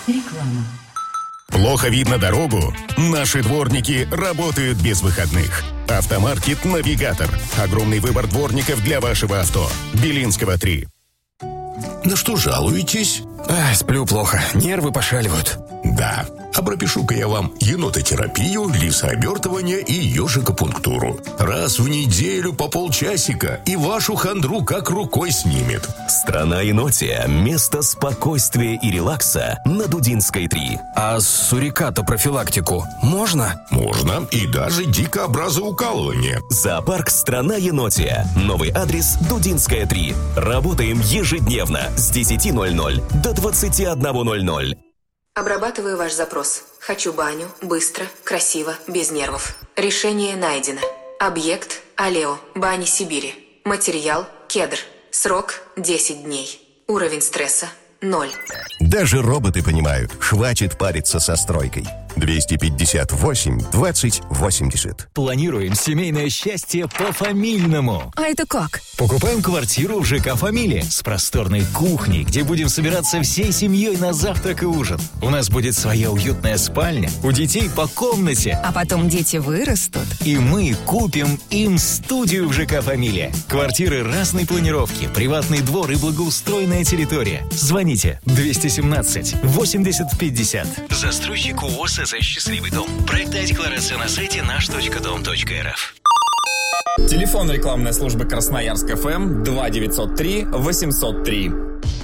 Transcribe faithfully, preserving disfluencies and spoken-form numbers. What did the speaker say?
Реклама. Плохо видно дорогу? Наши дворники работают без выходных. Автомаркет «Навигатор». Огромный выбор дворников для вашего авто. Белинского, три. На что жалуетесь? Ай, сплю плохо, нервы пошаливают. Да, а пропишу-ка я вам енототерапию, лисообертывание и ежикопунктуру. Раз в неделю по полчасика, и вашу хандру как рукой снимет. Страна енотия. Место спокойствия и релакса на Дудинской, три. А суриката профилактику можно? Можно, и даже дикообразоукалывание. Зоопарк «Страна енотия». Новый адрес Дудинская, три. Работаем ежедневно с десяти ноль-ноль до двадцати одного ноль-ноль. Обрабатываю ваш запрос. Хочу баню, быстро, красиво, без нервов. Решение найдено. Объект – Алео, Бани Сибири. Материал – кедр. Срок – десять дней. Уровень стресса – ноль. Даже роботы понимают, хватит париться со стройкой. двести пятьдесят восемь двадцать восемьдесят. Планируем семейное счастье по-фамильному. А это как? Покупаем квартиру в ЖК «Фамилия» с просторной кухней, где будем собираться всей семьей на завтрак и ужин. У нас будет своя уютная спальня, у детей по комнате. А потом дети вырастут. И мы купим им студию в ЖК «Фамилия». Квартиры разной планировки, приватный двор и благоустроенная территория. Звоните двести семнадцать восемьдесят пятьдесят. Застройщик УОС «За счастливый дом». Проектная декларация на сайте наш точка дом точка эр эф. Телефон рекламной службы Красноярск ФМ два девятьсот три восемьсот три.